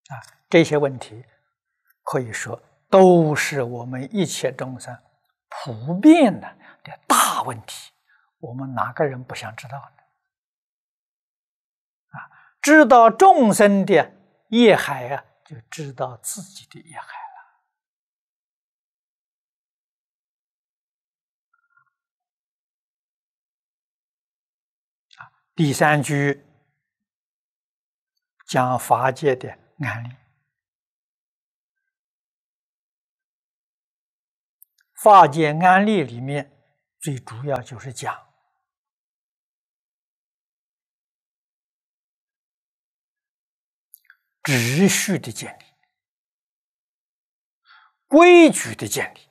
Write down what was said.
这些问题可以说都是我们一切众生普遍的大问题，我们哪个人不想知道呢？知道众生的业海就知道自己的业海了。第三句讲法界的案例，法界案例里面最主要就是讲秩序的建立、规矩的建立。